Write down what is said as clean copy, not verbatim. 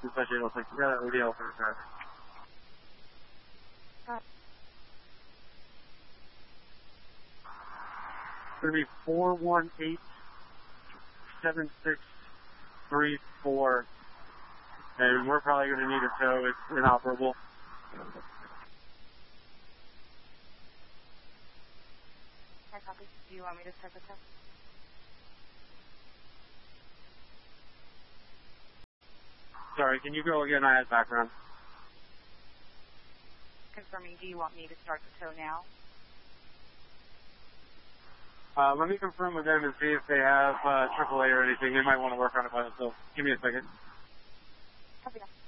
especially it looks like ODL for the driver. It's going to be 418-7634, and we're probably going to need a tow. It's inoperable. I copy. Do you want me to start the tow? Sorry, can you go again? I had background. Confirming, do you want me to start the tow now? Let me confirm with them and see if they have AAA or anything. They might want to work on it by themselves. Give me a second. Copy that.